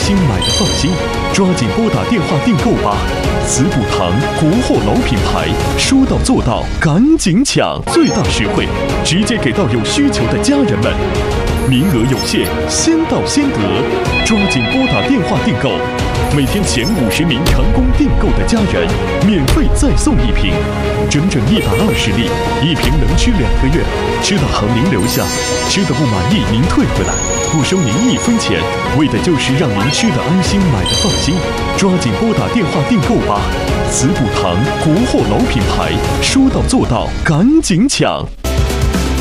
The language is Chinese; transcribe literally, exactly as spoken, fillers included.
心买的放心，抓紧拨打电话订购吧！慈补堂国货老品牌，说到做到，赶紧抢，最大实惠，直接给到有需求的家人们。名额有限，先到先得，抓紧拨打电话订购。每天前五十名成功订购的家人，免费再送一瓶，整整一百二十粒，一瓶能吃两个月。吃的好您留下，吃的不满意您退回来，不收您一分钱，为的就是让您吃的安心，买的放心。抓紧拨打电话订购吧！慈补堂国货老品牌，说到做到，赶紧抢！